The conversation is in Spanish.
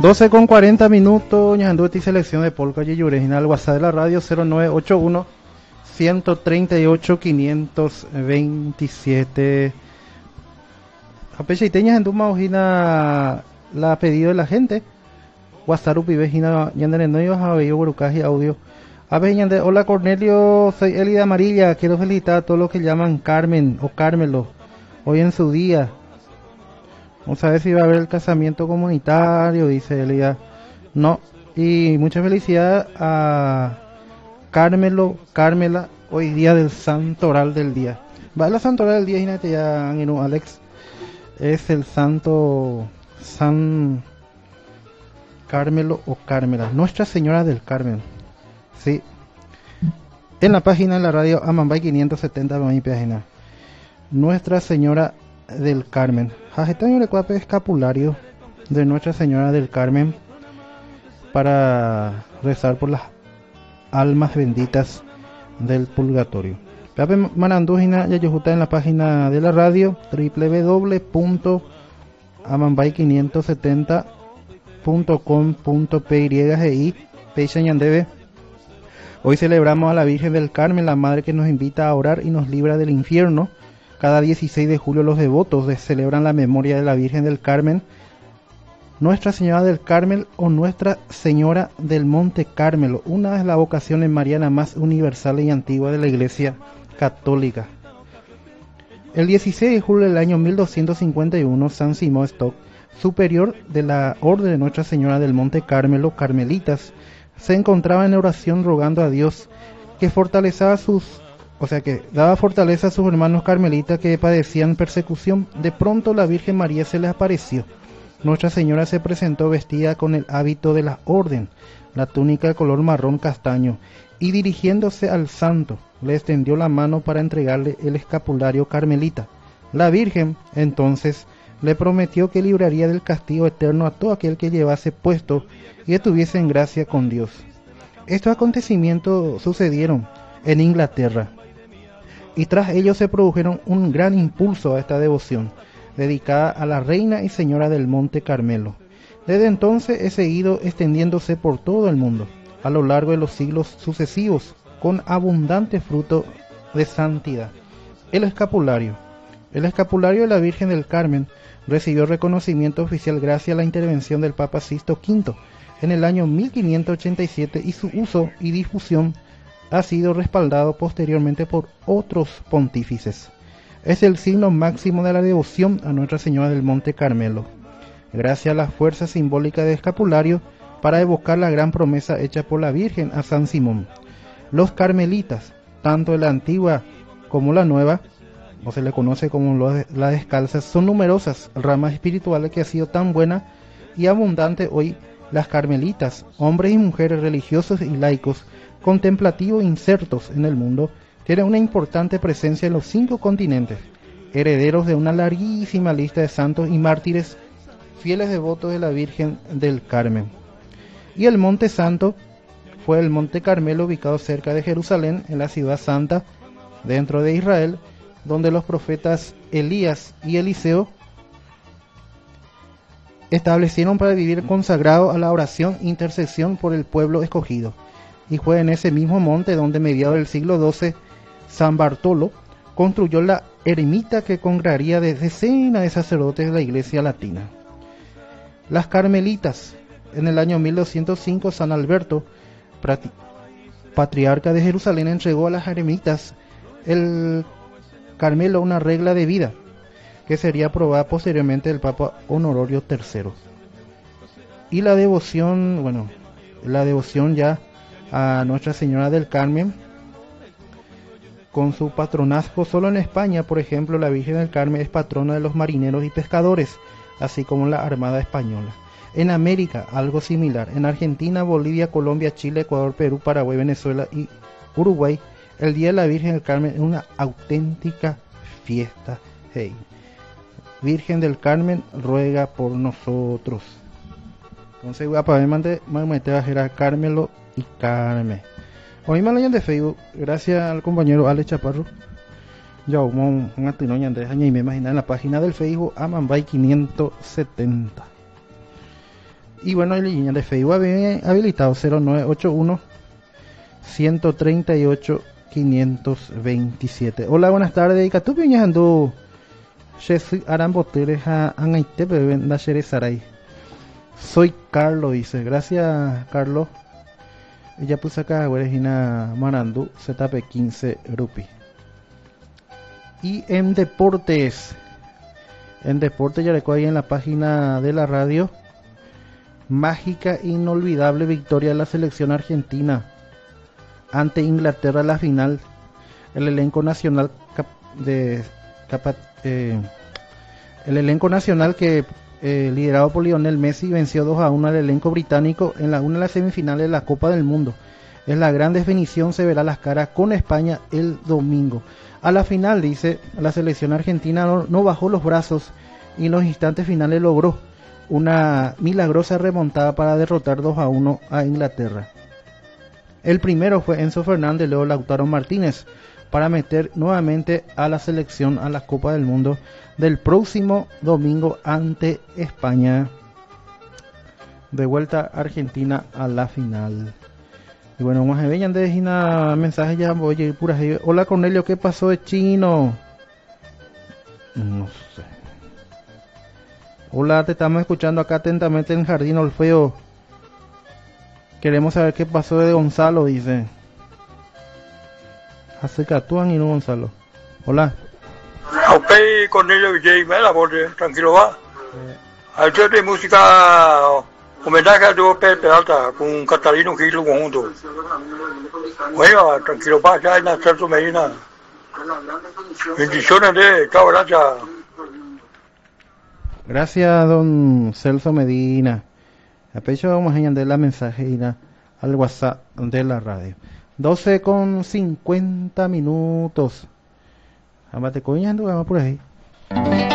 12 con 40 minutos, ñanduti selección de polka y original WhatsApp de la radio 0981 138 527. Apecheiteñas en tu maujina la pedido de la gente. WhatsApp upi vejina ñandere no ibas a ver burucaji audio. Hola Cornelio, soy Elida Amarilla, quiero felicitar a todos los que llaman Carmen o Carmelo hoy en su día. Vamos a ver si va a haber el casamiento comunitario, dice Elida. No, y mucha felicidad a Carmelo, Carmela, hoy día del santo oral del día. Va a la santo oral del día, imagínate ya, Alex. Es el santo San Carmelo o Carmela, Nuestra Señora del Carmen. Sí, en la página de la radio Amambay 570 mi página Nuestra Señora del Carmen. Jajetán y cuape escapulario de Nuestra Señora del Carmen para rezar por las almas benditas del purgatorio. Pape Marandújina Yayujuta en la página de la radio www.amambay570.com.py Peixañandebe. Hoy celebramos a la Virgen del Carmen, la Madre que nos invita a orar y nos libra del infierno. Cada 16 de julio los devotos celebran la memoria de la Virgen del Carmen, Nuestra Señora del Carmel o Nuestra Señora del Monte Carmelo, una de las vocaciones marianas más universales y antiguas de la Iglesia Católica. El 16 de julio del año 1251, San Simón Stock, superior de la Orden de Nuestra Señora del Monte Carmelo, carmelitas, se encontraba en oración rogando a Dios que daba fortaleza a sus hermanos carmelitas que padecían persecución. De pronto la Virgen María se les apareció. Nuestra Señora se presentó vestida con el hábito de la orden, la túnica de color marrón castaño, y dirigiéndose al santo, le extendió la mano para entregarle el escapulario carmelita. La Virgen, entonces, le prometió que libraría del castigo eterno a todo aquel que llevase puesto y estuviese en gracia con Dios. Estos acontecimientos sucedieron en Inglaterra, y tras ellos se produjeron un gran impulso a esta devoción, dedicada a la Reina y Señora del Monte Carmelo. Desde entonces he seguido extendiéndose por todo el mundo, a lo largo de los siglos sucesivos, con abundante fruto de santidad. El escapulario de la Virgen del Carmen recibió reconocimiento oficial gracias a la intervención del Papa Sixto V en el año 1587 y su uso y difusión ha sido respaldado posteriormente por otros pontífices. Es el signo máximo de la devoción a Nuestra Señora del Monte Carmelo, gracias a la fuerza simbólica del escapulario para evocar la gran promesa hecha por la Virgen a San Simón. Los carmelitas, tanto de la antigua como la nueva, o se le conoce como la descalza, son numerosas ramas espirituales que ha sido tan buena y abundante hoy. Las carmelitas, hombres y mujeres religiosos y laicos, contemplativos insertos en el mundo, tienen una importante presencia en los 5 continentes, herederos de una larguísima lista de santos y mártires, fieles devotos de la Virgen del Carmen. Y el Monte Santo fue el Monte Carmelo, ubicado cerca de Jerusalén, en la ciudad santa, dentro de Israel, donde los profetas Elías y Eliseo establecieron para vivir consagrado a la oración e intercesión por el pueblo escogido. Y fue en ese mismo monte donde, mediados del siglo XII, San Bartolo construyó la ermita que congregaría de decenas de sacerdotes de la Iglesia Latina. Las carmelitas. En el año 1205, San Alberto, patriarca de Jerusalén, entregó a las ermitas el Carmelo una regla de vida que sería aprobada posteriormente del Papa Honorio III. Y la devoción ya a Nuestra Señora del Carmen, con su patronazgo. Solo en España, por ejemplo, la Virgen del Carmen es patrona de los marineros y pescadores, así como la Armada Española. En América, algo similar. En Argentina, Bolivia, Colombia, Chile, Ecuador, Perú, Paraguay, Venezuela y Uruguay, el Día de la Virgen del Carmen es una auténtica fiesta. Hey, Virgen del Carmen, ruega por nosotros. Entonces, guapa, me meter a Gerard Carmelo y Carmen. Hoy me lo de Facebook, gracias al compañero Alex Chaparro. Ya un atinoña de año y me imagina en la página del Facebook Amambay 570. Y bueno, el línea de Facebook habilitado 0981 138 527. Hola, buenas tardes. ¿Tú piñas ando? Soy Aramboteres a Angaite, beben la Saray. Soy Carlos, dice. Gracias, Carlos. Ella puso acá, Regina Marandú, ZP 15 Rupi. Y en deportes ya recuerdo ahí en la página de la radio, mágica, inolvidable victoria de la selección argentina ante Inglaterra en la final. El elenco nacional que liderado por Lionel Messi venció 2-1 al elenco británico en una de las semifinales de la Copa del Mundo. En la gran definición se verá las caras con España el domingo. A la final, dice, la selección argentina no bajó los brazos y en los instantes finales logró una milagrosa remontada para derrotar 2-1 a Inglaterra. El primero fue Enzo Fernández, luego Lautaro Martínez, para meter nuevamente a la selección a la Copa del Mundo del próximo domingo ante España. De vuelta Argentina a la final. Y bueno, vamos a ver, antes de una mensaje ya voy a ir puras. Hola Cornelio, ¿qué pasó de chino? No sé. Hola, te estamos escuchando acá atentamente en el Jardín Orfeo. Queremos saber qué pasó de Gonzalo, dice. Acecatúan y no Gonzalo. Hola. Ok, Cornelio Villay, me la voz, tranquilo va. Al de música homenaje a Dios Peralta con Catalino Gilo conjunto. Bueno, tranquilo va, ya en Celso Medina. Bendiciones de chao, gracias. Gracias, don Celso Medina. A pecho vamos a añadir la mensaje al WhatsApp de la radio. 12:50. Amate coñando, vamos por ahí.